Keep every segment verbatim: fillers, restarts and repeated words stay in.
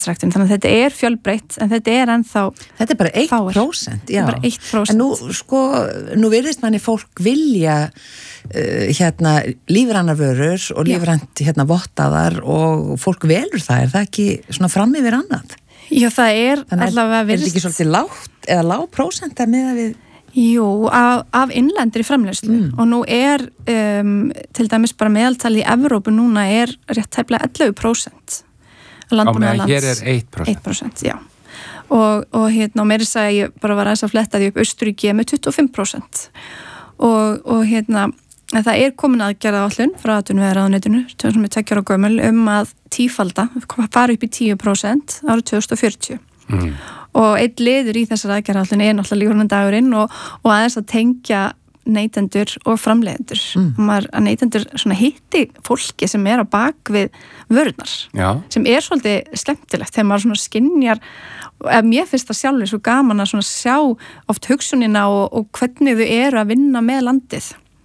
þannig að þetta er fjölbreytt en þetta er ennþá þetta er bara eitt prósent, já. Bara eitt prósent. En nú, sko, nú virðist manni fólk vilja uh, hérna lífrænar vörur og lífrænt hérna vottaðar og fólk velur það, er það ekki svona fram yfir annað? Já, það er allavega virðist. Er þetta ekki svolítið lágt eða lág prósent að miða við? Jú, af, af innlendri framleiðslu mm. og nú er um, til dæmis bara meðaltali í Evrópu núna er rétt tæplega ellefu prósent. Á meðan hér er eitt prósent. eitt prósent, já. Og, og hérna, og meiri sagði ég bara var aðeins að fletta því upp Austurríki með tuttugu og fimm prósent. Og, og hérna, það er komin aðgerða áætlun frá atvinnuvegaráðuneytinu, sem er tveggja ára gömul, um að tífalda, fara upp í tíu prósent árið tvö þúsund og fjörutíu. Mm. Og einn liður í þessar aðgerða áætlun er náttúrulega lífrænadagurinn og, og aðeins að tengja neytendur og framleiðendur mm. maður að neytendur svona hitti fólki sem er á bak við vörurnar Já. Sem er svolítið skemmtilegt þegar maður svona skynjar og mér finnst það sjálfur svo gaman að svona sjá oft hugsunina og, og hvernig þau eru að vinna með landið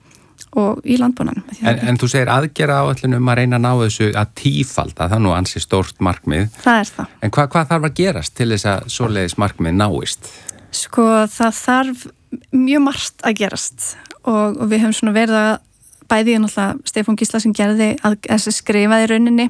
og í landbúnaðinum. En, en þú segir aðgerða áætlun um að reyna að ná þessu að tífalda, það nú ansi stórt markmið. Það er það. En hva, hvað þarf að gerast til þess að svoleiðis markmið náist? Sko það þarf mjög margt að gerast og, og við höfum svona verið að bæði náttúrulega Stefán Gísla sem gerði að, að skrifaði rauninni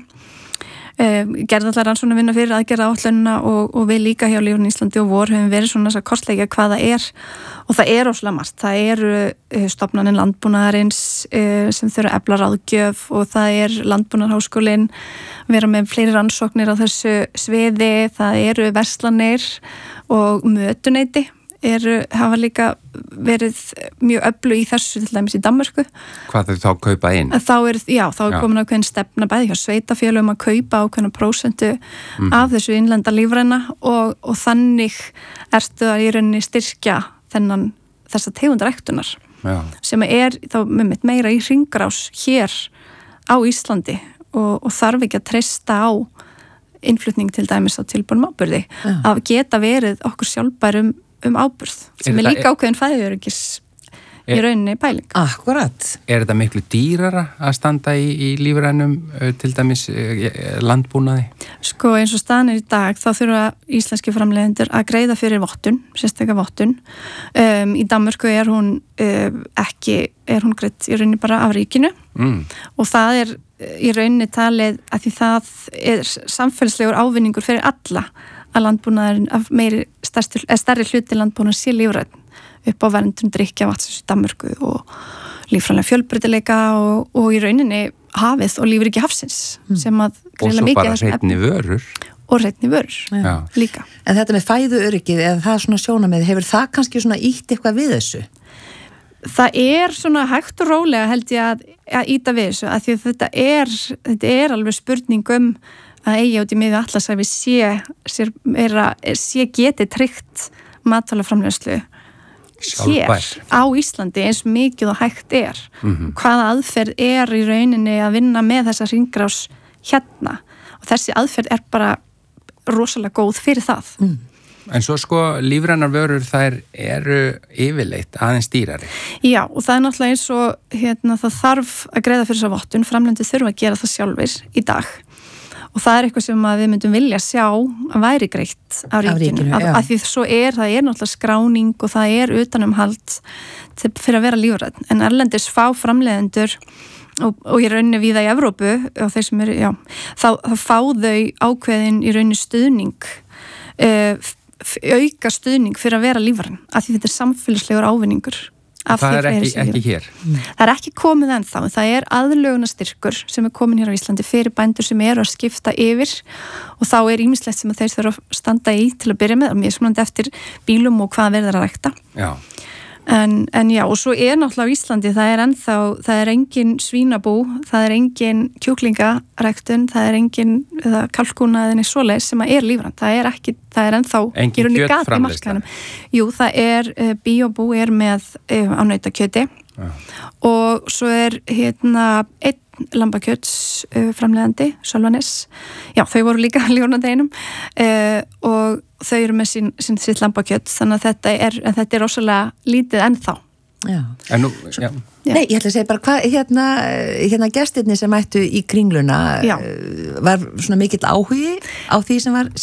um, gerði alltaf rannsókn að vinna fyrir aðgerða áætlunina og, og við líka hjá Lífrænn Íslandi og vor höfum verið svona þess að kortleggja hvað það er og það er óslega margt, það eru uh, stofnaninn landbúnaðarins uh, sem þurfa að efla ráðgjöf og það er landbúnaðarháskólinn vera með fleiri rannsóknir á þessu sviði, það eru verslanir og mötuneyti eru, hafa líka verið mjög öflug í þessu til dæmis í Danmörku. Hvað þau þá kaupa inn? Þá er, já, þá er já. komin ákveðin stefna bæði hjá sveitafélögum að kaupa ákveðna prósentu mm. af þessu innlenda lífræna og, og þannig ertu að í rauninni styrkja þennan þessa tegundaræktunar já. Sem er þá með mitt meira í hringrás hér á Íslandi og, og þarf ekki að treysta á innflutning til dæmis á tilbúnum áburði já. Að geta verið okkur sjálfbærum um áburð, sem er, er líka ákveðin fæðuöryggis í rauninni pæling. Akkurat. Er þetta miklu dýrara að standa í, í lífrænum til dæmis landbúnaði? Sko eins og staðan er í dag, þá þurfa íslenski framleiðendur að greiða fyrir vottun, sérstaklega vottun. Um, í Danmörku er hún um, ekki, er hún greidd í rauninni bara af ríkinu mm. og það er í rauninni talið að því það er samfélagslegur ávinningur fyrir alla að landbúnaðurinn af meiri stærsti, stærri hluti landbúnaður sé lífrænn upp á verndun drykkja vatns í Danmörku og líffræðilega fjölbreytileika og, og í rauninni hafið og lífríki hafsins mm. sem að greila mikið og svo bara hreinni vörur og hreinni vörur Já. Líka. En þetta með fæðuöryggið eða það svona sjónamið, hefur það kannski svona ítt eitthvað við þessu? Það er svona hægt og rólega held ég að, að íta við þessu að því að þetta er, þetta er alveg spurning um að eigi út í miðju Atlantshafið sé, sé, sé geti tryggt matvælaframleiðslu hér á Íslandi eins mikið og hægt er. Mm-hmm. Hvaða aðferð er í rauninni að vinna með þessa hringrás hérna og þessi aðferð er bara rosalega góð fyrir það. Mm. En svo sko lífrænar vörur þær eru yfirleitt aðeins dýrari. Já og það er náttúrulega eins og hérna, það þarf að greiða fyrir þessa vottun, framleiðendur þurfa að gera það sjálfir í dag. Og það er eitthvað sem við myndum vilja sjá að væri greitt á ríkinu. Af, af því svo er, það er náttúrulega skráning og það er utanumhald fyrir að vera lífrænn. En erlendis fá framleiðendur og, og í rauninni víða í Evrópu og þeir sem eru, já, þá, þá fá þau ákveðin í rauninni stuðning, uh, auka stuðning fyrir að vera lífrænn. Af því þetta er samfélagslegur ávinningur. Það er ekki, ekki hér. Það er ekki komið ennþá, en það er aðlögunarstyrkur sem er komin hér á Íslandi fyrir bændur sem eru að skipta yfir og þá er ýmislegt sem að þeir þurfa að standa í til að byrja með og mér smlandi eftir bílum og hvað verður að rækta. Já. En, en já, og svo er náttúrulega á Íslandi, það er ennþá, það er engin svínabú, það er engin kjúklingaræktun, það er engin kalkúnaðinni svoleiðis sem að er lífrænt, það er ekki, það er ennþá engin kjötframleiðsla. Jú, það er, uh, bíóbú er með uh, á nautakjöti ja. Og svo er hérna einn lambakjöts uh, framleiðandi, Sölvanes, já, þau voru líka lífrændeginum uh, og þau eru með sín, sín sitt lambakjött þannig að þetta er, þetta er rosalega lítið ennþá. Já. En nú, já. Nei, ég ætla að segja bara hvað, hérna, hérna gestirni sem mættu í Kringluna, já. Var svona mikill áhugi á því sem var